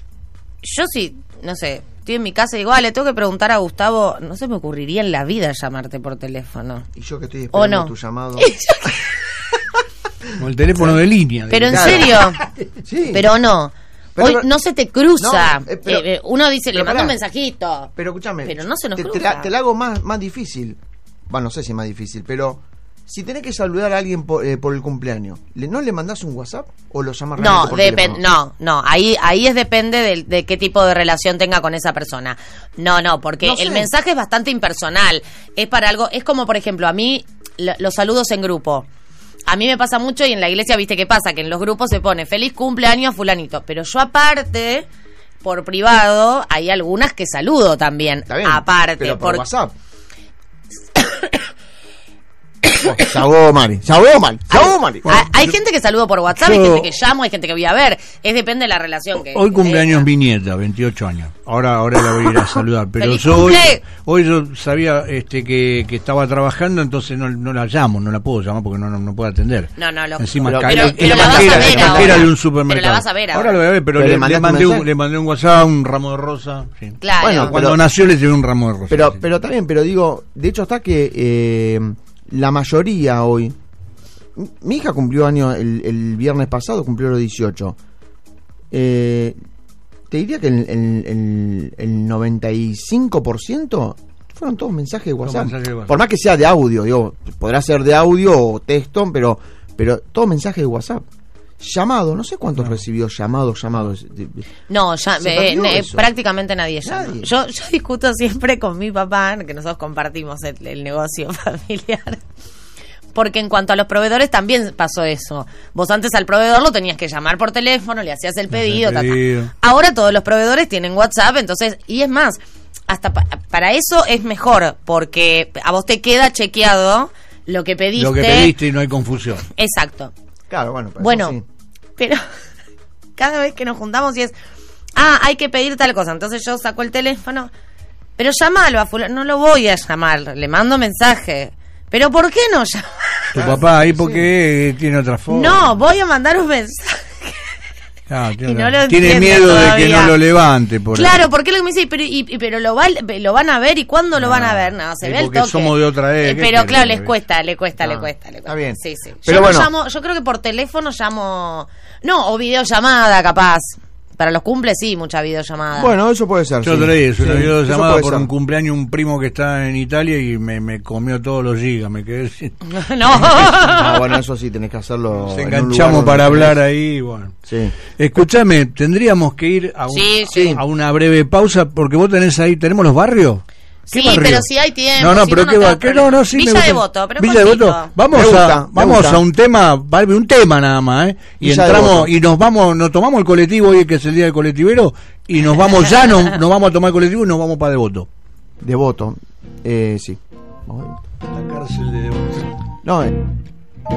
Speaker 2: Yo sí, no sé, estoy en mi casa y digo, ah, le tengo que preguntar a Gustavo, no se me ocurriría en la vida llamarte por teléfono.
Speaker 3: Y yo que estoy
Speaker 2: ¿O
Speaker 3: esperando
Speaker 2: no?
Speaker 3: tu llamado.
Speaker 1: Con el teléfono de línea.
Speaker 2: Pero en
Speaker 3: Claro.
Speaker 2: serio,
Speaker 3: Sí.
Speaker 2: pero no.
Speaker 3: Pero
Speaker 2: Hoy
Speaker 3: no-
Speaker 2: no se te cruza.
Speaker 3: No, eh, pero-
Speaker 2: Eh, eh, uno dice, le
Speaker 3: pero
Speaker 2: mando
Speaker 3: pará.
Speaker 2: un mensajito.
Speaker 3: Pero escúchame.
Speaker 2: Pero no se nos
Speaker 3: te, te
Speaker 2: cruza.
Speaker 3: la, te la hago más, más difícil. Bueno, no sé si es más difícil, pero si tenés que saludar a alguien por, eh, por el cumpleaños, ¿le- ¿no le mandás un WhatsApp o lo llamas
Speaker 2: No,
Speaker 3: realmente por
Speaker 2: depen-
Speaker 3: teléfono?
Speaker 2: no, no, ahí ahí es depende de, de qué tipo de relación tenga con esa persona. No, no, porque
Speaker 3: No sé.
Speaker 2: el mensaje es bastante impersonal. Es para algo, es como por ejemplo, a mí lo- los saludos en grupo. A mí me pasa mucho y en la iglesia, ¿viste qué pasa? Que en los grupos se pone feliz cumpleaños fulanito, pero yo aparte por privado hay algunas que saludo también,
Speaker 3: Está bien,
Speaker 2: aparte
Speaker 3: pero por
Speaker 2: por-
Speaker 3: WhatsApp. Oh, Sabó Mari, sabó Mari, sabó Mari.
Speaker 2: hay, hay gente que saludo por WhatsApp, hay
Speaker 1: yo-
Speaker 2: gente que llamo, hay gente que voy a ver. Es depende de la relación que
Speaker 1: Hoy
Speaker 2: que
Speaker 1: cumpleaños
Speaker 2: tenga.
Speaker 1: mi nieta, veintiocho años. Ahora ahora la voy a ir a saludar. Pero
Speaker 2: ¡Feliz
Speaker 1: yo hoy,
Speaker 2: cumple!
Speaker 1: hoy yo sabía este que, que estaba trabajando, entonces no, no la llamo, no la puedo llamar porque no, no, no puedo atender.
Speaker 2: No, no, lo-
Speaker 1: Encima
Speaker 3: pero-
Speaker 1: ca-
Speaker 2: pero-
Speaker 1: es
Speaker 2: pero
Speaker 1: la
Speaker 2: la vas a
Speaker 1: cajera,
Speaker 2: ver
Speaker 1: la cajera
Speaker 2: ahora.
Speaker 1: de un supermercado.
Speaker 2: Pero la vas a ver ahora.
Speaker 1: la voy a ver, pero,
Speaker 3: Pero
Speaker 1: le,
Speaker 3: le
Speaker 1: le
Speaker 3: mandaste
Speaker 1: mandé
Speaker 3: un
Speaker 1: un,
Speaker 3: mensaje.
Speaker 1: le mandé un WhatsApp, un ramo de rosa. Sí.
Speaker 2: Claro.
Speaker 3: Bueno,
Speaker 1: Cuando
Speaker 3: pero-
Speaker 1: nació le llevé un ramo de rosa.
Speaker 3: Pero,
Speaker 1: sí.
Speaker 3: pero también, pero digo, de hecho está que eh, la mayoría hoy. Mi- Mi hija cumplió años el, el viernes pasado, cumplió los dieciocho. Eh, te diría que el, el, el, el noventa y cinco por ciento fueron todos mensajes de WhatsApp.
Speaker 1: mensajes de WhatsApp.
Speaker 3: Por más que sea de audio, digo, podrá ser de audio o texto, pero, pero todo mensaje de WhatsApp. Llamado, no sé cuántos recibió llamados, llamados.
Speaker 2: No, ya,
Speaker 3: Se
Speaker 2: eh,
Speaker 3: perdió
Speaker 2: eh,
Speaker 3: eso.
Speaker 2: prácticamente nadie llama.
Speaker 3: Nadie.
Speaker 2: Yo, yo discuto siempre con mi papá, que nosotros compartimos el, el negocio familiar. Porque en cuanto a los proveedores también pasó eso. Vos antes al proveedor lo tenías que llamar por teléfono, le hacías el pedido, ta, ta.
Speaker 1: pedido.
Speaker 2: Ahora todos los proveedores tienen WhatsApp, entonces, y es más, hasta pa- para eso es mejor, porque a vos te queda chequeado lo que pediste.
Speaker 1: Lo que pediste y no hay confusión.
Speaker 2: Exacto.
Speaker 3: Claro, bueno, pues
Speaker 2: Bueno,
Speaker 3: eso sí.
Speaker 2: pero cada vez que nos juntamos y es, ah, hay que pedir tal cosa. Entonces yo saco el teléfono, pero llámalo a fulano. No lo voy a llamar, le mando mensaje. Pero ¿por qué no llamar?
Speaker 1: Tu papá ahí porque tiene otra forma.
Speaker 2: No, voy a mandar un mensaje.
Speaker 1: Ah, tiene
Speaker 2: y no
Speaker 1: otra-
Speaker 2: lo
Speaker 1: tiene
Speaker 2: entiende
Speaker 1: miedo de que
Speaker 2: todavía.
Speaker 1: no lo levante. Por
Speaker 2: Claro,
Speaker 1: ahí.
Speaker 2: porque lo que me dice, pero, y, y- pero lo, va, lo van a ver y cuándo lo van a ver. No, se
Speaker 1: sí,
Speaker 2: ve el
Speaker 1: porque
Speaker 2: toque.
Speaker 1: somos de otra vez,
Speaker 2: Eh,
Speaker 1: ¿qué
Speaker 2: pero
Speaker 1: querés,
Speaker 2: claro, les
Speaker 1: viste?
Speaker 2: cuesta, le cuesta,
Speaker 3: Ah,
Speaker 2: le cuesta, le cuesta.
Speaker 3: está bien.
Speaker 2: Sí, sí.
Speaker 3: Pero
Speaker 2: yo no
Speaker 3: bueno.
Speaker 2: llamo, yo creo que por teléfono llamo, no, o videollamada capaz. Para los cumples sí, mucha videollamada.
Speaker 3: Bueno, eso puede ser.
Speaker 1: Yo
Speaker 3: sí.
Speaker 1: te leí eso,
Speaker 3: Sí,
Speaker 1: una videollamada
Speaker 3: puede
Speaker 1: por
Speaker 3: ser.
Speaker 1: un cumpleaños, un primo que está en Italia y me, me comió todos los gigas, me quedé sin...
Speaker 2: No.
Speaker 3: Ah, bueno, eso sí, tenés que hacerlo.
Speaker 1: Nos
Speaker 3: en un
Speaker 1: enganchamos
Speaker 3: lugar
Speaker 1: para
Speaker 3: donde
Speaker 1: hablar
Speaker 3: tenés-
Speaker 1: ahí, bueno.
Speaker 3: Sí.
Speaker 1: Escúchame, tendríamos que ir a, un-
Speaker 2: Sí, sí.
Speaker 1: a una breve pausa porque vos tenés ahí, ¿tenemos los barrios? ¿Qué
Speaker 2: Sí,
Speaker 1: barrio?
Speaker 2: pero si hay tiempo.
Speaker 1: No, no,
Speaker 2: si
Speaker 1: pero
Speaker 2: no,
Speaker 1: qué
Speaker 2: no
Speaker 1: va,
Speaker 2: tengo
Speaker 1: que
Speaker 2: problema.
Speaker 1: no, no, sí me
Speaker 2: Villa
Speaker 1: gusta.
Speaker 2: Devoto, pero
Speaker 1: Villa
Speaker 2: cortito.
Speaker 1: Devoto. Vamos
Speaker 3: Me gusta,
Speaker 1: a
Speaker 3: me
Speaker 1: vamos
Speaker 3: gusta.
Speaker 1: a un tema, Barbie, un tema nada más, ¿eh? Y
Speaker 3: Villa
Speaker 1: entramos
Speaker 3: Devoto.
Speaker 1: y nos vamos, nos tomamos el colectivo hoy que es el día del colectivero y nos vamos ya, nos, nos vamos a tomar el colectivo y nos vamos para Devoto.
Speaker 3: Devoto. Eh, sí.
Speaker 1: La cárcel de Devoto.
Speaker 3: No, eh,